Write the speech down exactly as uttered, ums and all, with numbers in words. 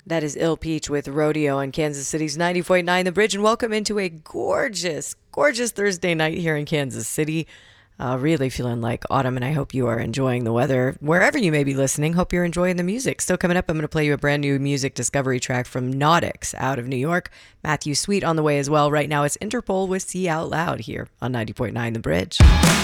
That is Ill Peach with Rodeo on Kansas City's ninety point nine The Bridge, and welcome into a gorgeous, gorgeous Thursday night here in Kansas City. Uh, really feeling like autumn, and I hope you are enjoying the weather wherever you may be listening. Hope you're enjoying the music. Still coming up, I'm going to play you a brand new music discovery track from Nautix out of New York. Matthew Sweet on the way as well. Right now, it's Interpol with See Out Loud here on ninety point nine The Bridge.